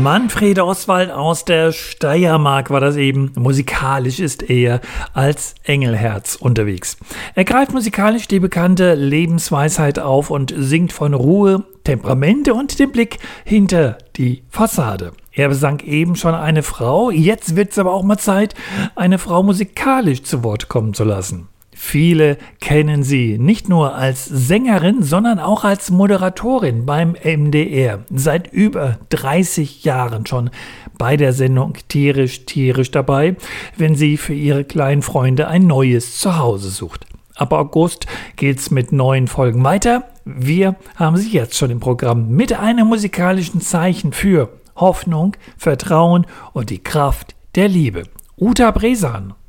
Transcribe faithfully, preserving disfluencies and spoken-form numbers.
Manfred Oswald aus der Steiermark war das eben. Musikalisch ist er als Engelherz unterwegs. Er greift musikalisch die bekannte Lebensweisheit auf und singt von Ruhe, Temperamente und dem Blick hinter die Fassade. Er besang eben schon eine Frau, jetzt wird es aber auch mal Zeit, eine Frau musikalisch zu Wort kommen zu lassen. Viele kennen sie nicht nur als Sängerin, sondern auch als Moderatorin beim M D R. Seit über dreißig Jahren schon bei der Sendung Tierisch, Tierisch dabei, wenn sie für ihre kleinen Freunde ein neues Zuhause sucht. Ab August geht's mit neuen Folgen weiter. Wir haben sie jetzt schon im Programm mit einem musikalischen Zeichen für Hoffnung, Vertrauen und die Kraft der Liebe. Uta Bresan.